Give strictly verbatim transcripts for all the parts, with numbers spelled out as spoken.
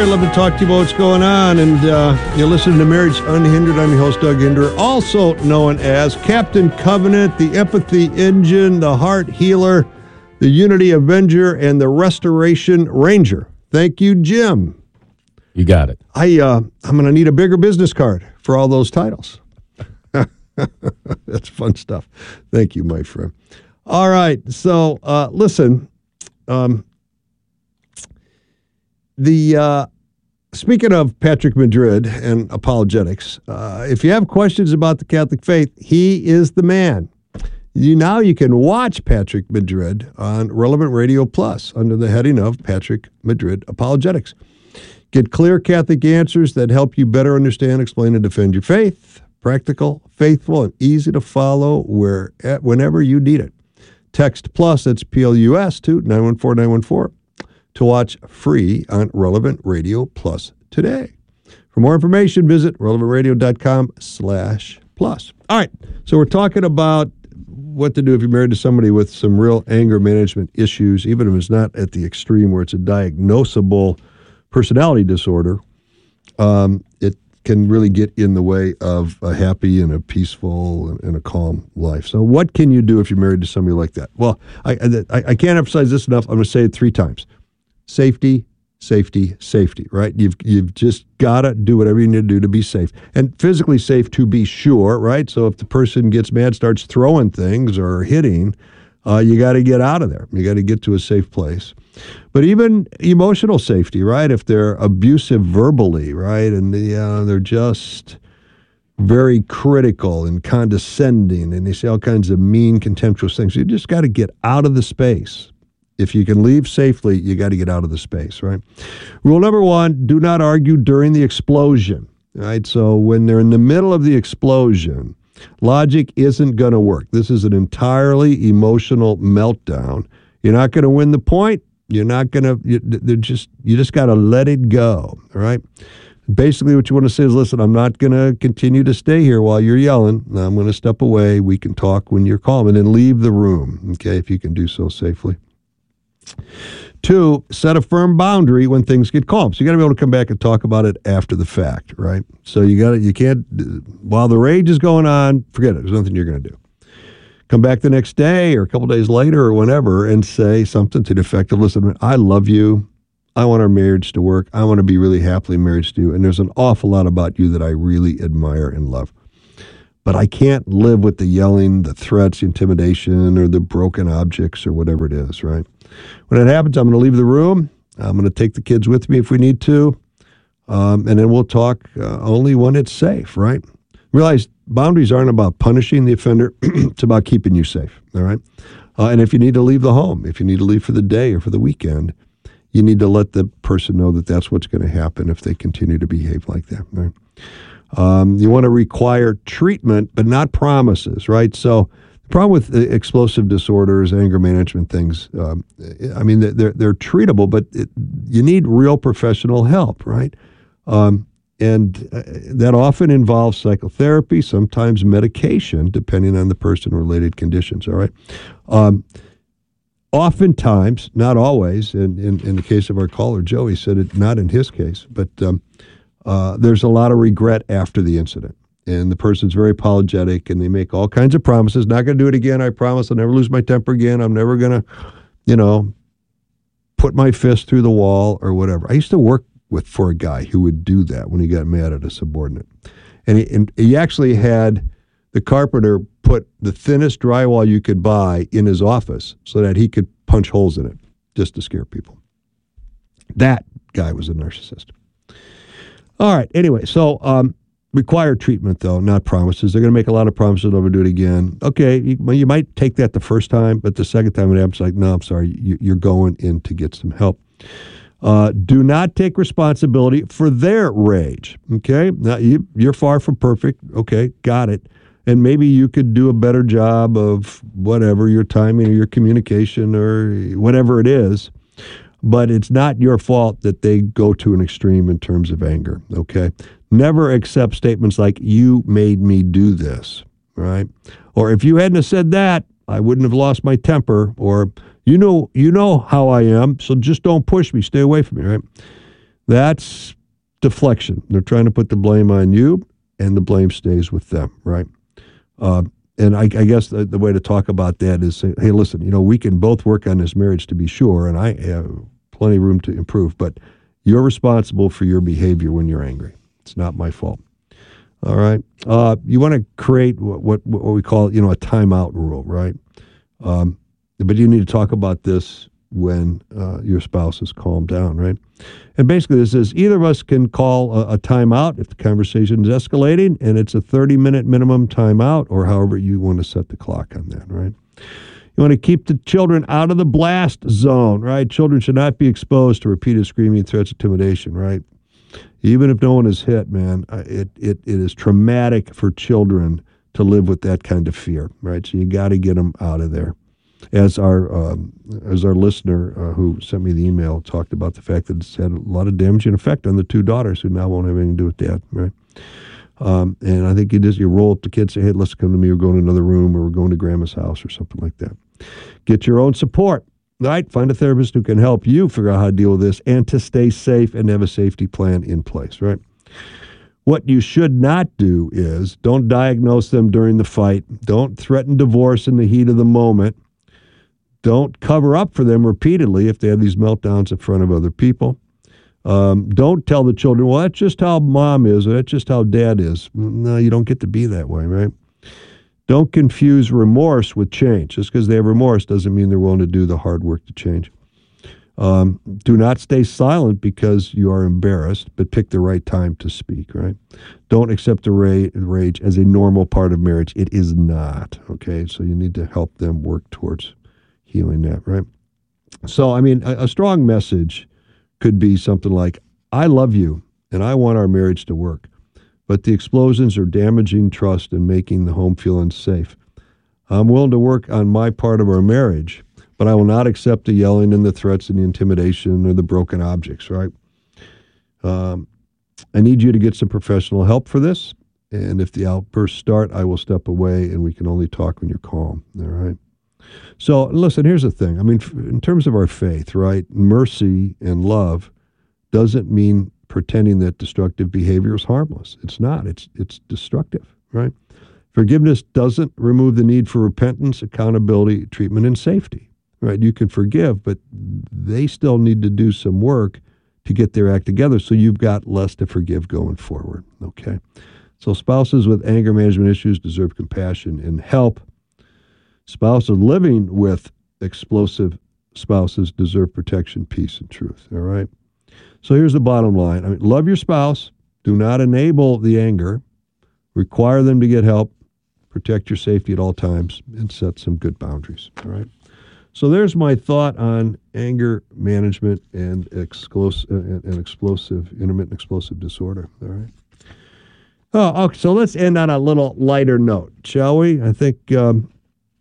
I'd love to talk to you about what's going on, and uh, you're listening to Marriage Unhindered. I'm your host, Doug Hinder, also known as Captain Covenant, the Empathy Engine, the Heart Healer, the Unity Avenger, and the Restoration Ranger. Thank you, Jim. You got it. I, uh, I'm going to need a bigger business card for all those titles. That's fun stuff. Thank you, my friend. All right, so uh, listen, um, the... Uh, Speaking of Patrick Madrid and apologetics, uh, if you have questions about the Catholic faith, he is the man. You Now you can watch Patrick Madrid on Relevant Radio Plus under the heading of Patrick Madrid Apologetics. Get clear Catholic answers that help you better understand, explain, and defend your faith. Practical, faithful, and easy to follow where, whenever you need it. Text PLUS, that's P L U S, to nine one four nine one four. To watch free on Relevant Radio Plus today. For more information, visit relevantradio.com slash plus. All right, so we're talking about what to do if you're married to somebody with some real anger management issues, even if it's not at the extreme where it's a diagnosable personality disorder. Um, it can really get in the way of a happy and a peaceful and a calm life. So what can you do if you're married to somebody like that? Well, I, I, I can't emphasize this enough. I'm going to say it three times. Safety, safety, safety, right? You've you've just got to do whatever you need to do to be safe. And physically safe to be sure, right? So if the person gets mad, starts throwing things or hitting, uh, you got to get out of there. You got to get to a safe place. But even emotional safety, right? If they're abusive verbally, right? And the, uh, they're just very critical and condescending, and they say all kinds of mean, contemptuous things. You just got to get out of the space. If you can leave safely, you got to get out of the space, right? Rule number one, do not argue during the explosion, right? So when they're in the middle of the explosion, logic isn't going to work. This is an entirely emotional meltdown. You're not going to win the point. You're not going to, you, they're just, you just got to let it go, all right? Basically what you want to say is, listen, I'm not going to continue to stay here while you're yelling. I'm going to step away. We can talk when you're calm, and then leave the room, okay, if you can do so safely. Two, set a firm boundary when things get calm. So you got to be able to come back and talk about it after the fact, right? So you got to, you can't, while the rage is going on, forget it. There's nothing you're going to do. Come back the next day or a couple days later or whenever and say something to the effect of, listen, I love you. I want our marriage to work. I want to be really happily married to you. And there's an awful lot about you that I really admire and love. But I can't live with the yelling, the threats, the intimidation, or the broken objects or whatever it is, right? When it happens, I'm going to leave the room. I'm going to take the kids with me if we need to. Um, and then we'll talk uh, only when it's safe, right? Realize boundaries aren't about punishing the offender. It's about keeping you safe, all right? Uh, and if you need to leave the home, if you need to leave for the day or for the weekend, you need to let the person know that that's what's going to happen if they continue to behave like that, right? Um, you want to require treatment, but not promises, right? So the problem with explosive disorders, anger management things, um, I mean, they're, they're treatable, but it, you need real professional help, right? Um, and uh, that often involves psychotherapy, sometimes medication, depending on the person-related conditions, all right? Um, oftentimes, not always, and in, in the case of our caller, Joey said it, not in his case, but um, uh, there's a lot of regret after the incident. And the person's very apologetic, and they make all kinds of promises. Not going to do it again, I promise. I'll never lose my temper again. I'm never going to, you know, put my fist through the wall or whatever. I used to work with for a guy who would do that when he got mad at a subordinate. And he, and he actually had the carpenter put the thinnest drywall you could buy in his office so that he could punch holes in it just to scare people. That guy was a narcissist. All right. Anyway, so um, require treatment, though, not promises. They're going to make a lot of promises and never do it again. Okay, you, you might take that the first time, but the second time it happens, like, no, I'm sorry, you, you're going in to get some help. Uh, do not take responsibility for their rage, okay? Now, you, you're far from perfect. Okay, got it. And maybe you could do a better job of whatever, your timing or your communication or whatever it is. But it's not your fault that they go to an extreme in terms of anger, okay? Never accept statements like, you made me do this, right? Or if you hadn't have said that, I wouldn't have lost my temper. Or, you know, you know how I am, so just don't push me. Stay away from me, right? That's deflection. They're trying to put the blame on you, and the blame stays with them, right? Uh, and I, I guess the, the way to talk about that is say, hey, listen, you know, we can both work on this marriage to be sure, and I have plenty of room to improve, but you're responsible for your behavior when you're angry. It's not my fault. All right. Uh, you want to create what, what what we call, you know, a timeout rule, right? Um, but you need to talk about this when uh, your spouse has calmed down, right? And basically this is either of us can call a, a timeout if the conversation is escalating, and it's a thirty-minute minimum timeout, or however you want to set the clock on that, right? You want to keep the children out of the blast zone, right? Children should not be exposed to repeated screaming, threats, intimidation, right? Even if no one is hit, man, it, it, it is traumatic for children to live with that kind of fear, right? So you got to get them out of there. As our um, as our listener uh, who sent me the email talked about the fact that it's had a lot of damaging effect on the two daughters who now won't have anything to do with dad, right? Um, and I think you just you roll up the kids, say, hey, let's come to me. We're going to another room, or we're going to grandma's house, or something like that. Get your own support. Right? Find a therapist who can help you figure out how to deal with this and to stay safe and have a safety plan in place, right? What you should not do is don't diagnose them during the fight. Don't threaten divorce in the heat of the moment. Don't cover up for them repeatedly if they have these meltdowns in front of other people. Um, don't tell the children, well, that's just how mom is, or that's just how dad is. No, you don't get to be that way, right? Don't confuse remorse with change. Just because they have remorse doesn't mean they're willing to do the hard work to change. Um, do not stay silent because you are embarrassed, but pick the right time to speak, right? Don't accept the ra- rage as a normal part of marriage. It is not, okay? So you need to help them work towards healing that, right? So, I mean, a, a strong message could be something like, I love you, and I want our marriage to work. But the explosions are damaging trust and making the home feel unsafe. I'm willing to work on my part of our marriage, but I will not accept the yelling and the threats and the intimidation or the broken objects, right? Um, I need you to get some professional help for this. And if the outbursts start, I will step away, and we can only talk when you're calm, all right? So, listen, here's the thing. I mean, in terms of our faith, right, mercy and love doesn't mean pretending that destructive behavior is harmless. It's not. It's it's destructive, right? Forgiveness doesn't remove the need for repentance, accountability, treatment, and safety, right? You can forgive, but they still need to do some work to get their act together, so you've got less to forgive going forward, okay? So spouses with anger management issues deserve compassion and help. Spouses living with explosive spouses deserve protection, peace, and truth, all right? So here's the bottom line. I mean, love your spouse. Do not enable the anger. Require them to get help. Protect your safety at all times, and set some good boundaries. All right. So there's my thought on anger management and explosive, and, and explosive, intermittent explosive disorder. All right. Oh, okay. So let's end on a little lighter note, shall we? I think um,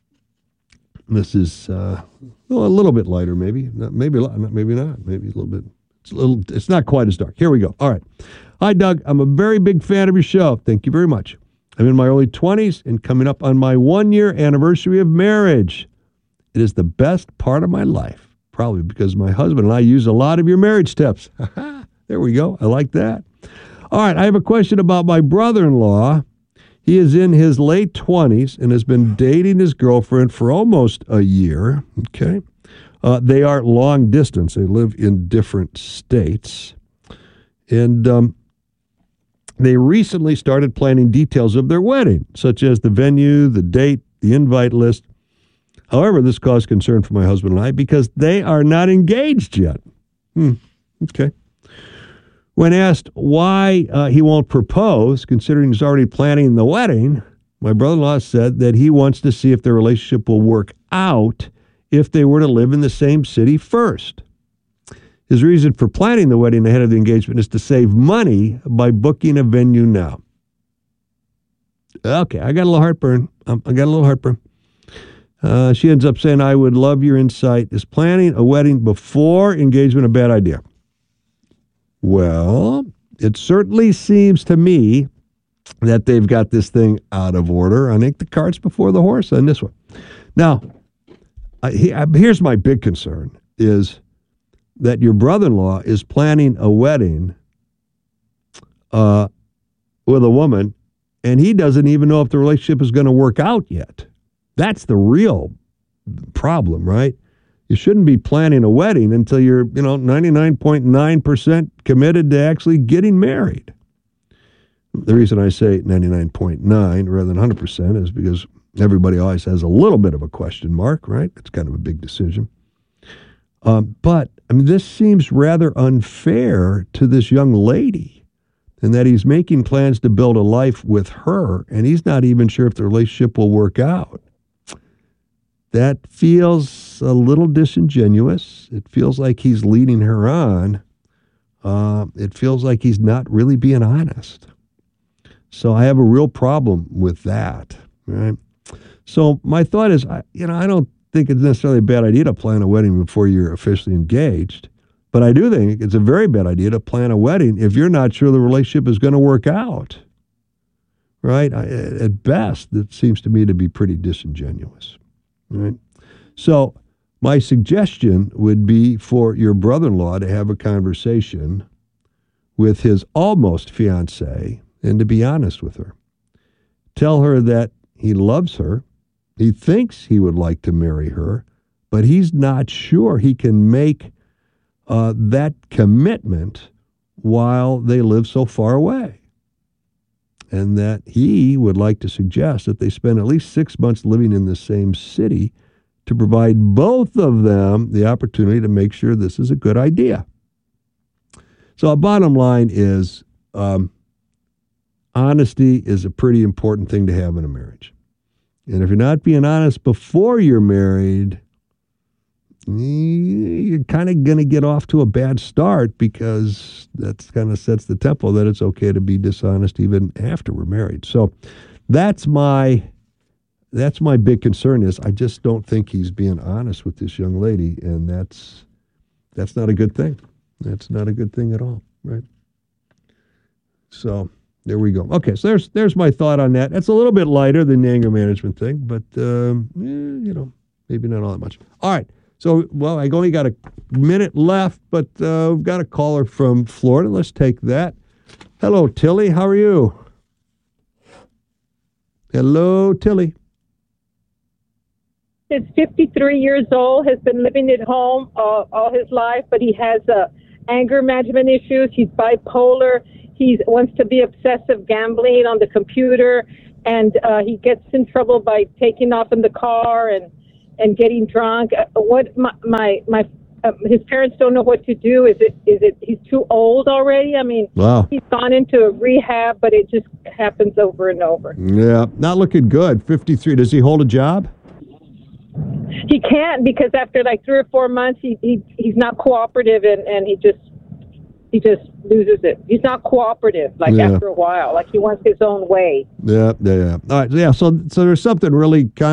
this is uh, well, a little bit lighter, maybe. Not, maybe, maybe not. Maybe a little bit. It's a little. It's not quite as dark. Here we go. All right. Hi, Doug. I'm a very big fan of your show. Thank you very much. I'm in my early twenties and coming up on my one-year anniversary of marriage. It is the best part of my life, probably because my husband and I use a lot of your marriage tips. There we go. I like that. All right. I have a question about my brother-in-law. He is in his late twenties and has been dating his girlfriend for almost a year. Okay. Uh, they are long distance. They live in different states. And um, they recently started planning details of their wedding, such as the venue, the date, the invite list. However, this caused concern for my husband and I because they are not engaged yet. Hmm. Okay. When asked why uh, he won't propose, considering he's already planning the wedding, my brother-in-law said that he wants to see if their relationship will work out if they were to live in the same city first. His reason for planning the wedding ahead of the engagement is to save money by booking a venue now. Okay, I got a little heartburn. Um, I got a little heartburn. Uh, she ends up saying, I would love your insight. Is planning a wedding before engagement a bad idea? Well, it certainly seems to me that they've got this thing out of order. I think the cart's before the horse on this one. Now, I, he, I, here's my big concern is that your brother-in-law is planning a wedding uh, with a woman, and he doesn't even know if the relationship is going to work out yet. That's the real problem, right? You shouldn't be planning a wedding until you're, you know, ninety-nine point nine percent committed to actually getting married. The reason I say ninety-nine point nine rather than one hundred percent is because everybody always has a little bit of a question mark, right? It's kind of a big decision. Um, but, I mean, this seems rather unfair to this young lady in that he's making plans to build a life with her, and he's not even sure if the relationship will work out. That feels a little disingenuous. It feels like he's leading her on. Uh, it feels like he's not really being honest. So I have a real problem with that, right? So my thought is, I, you know, I don't think it's necessarily a bad idea to plan a wedding before you're officially engaged, but I do think it's a very bad idea to plan a wedding if you're not sure the relationship is going to work out, right? I, at best, it seems to me to be pretty disingenuous, right? So my suggestion would be for your brother-in-law to have a conversation with his almost fiancée and to be honest with her. Tell her that he loves her. He thinks he would like to marry her, but he's not sure he can make uh, that commitment while they live so far away. And that he would like to suggest that they spend at least six months living in the same city to provide both of them the opportunity to make sure this is a good idea. So, our bottom line is, um, honesty is a pretty important thing to have in a marriage. And if you're not being honest before you're married, you're kind of going to get off to a bad start because that kind of sets the tempo that it's okay to be dishonest even after we're married. So that's my that's my big concern is I just don't think he's being honest with this young lady, and that's that's not a good thing. That's not a good thing at all, right? So there we go. Okay, so there's there's my thought on that. It's a little bit lighter than the anger management thing, but um, eh, you know, maybe not all that much. All right. So, well, I only got a minute left, but uh, we've got a caller from Florida. Let's take that. Hello, Tilly. How are you? Hello, Tilly. He's fifty-three years old, has been living at home uh, all his life, but he has uh, anger management issues. He's bipolar. He wants to be obsessive gambling on the computer, and uh, he gets in trouble by taking off in the car and, and getting drunk. Uh, what my my, my uh, his parents don't know what to do. Is it is it he's too old already? I mean, wow. He's gone into a rehab, but it just happens over and over. Yeah, not looking good. fifty-three. Does he hold a job? He can't because after like three or four months, he, he he's not cooperative and, and he just he just loses it. He's not cooperative like Yeah. after a while. Like he wants his own way. Yeah, yeah, yeah. All right, yeah. So, so there's something really kind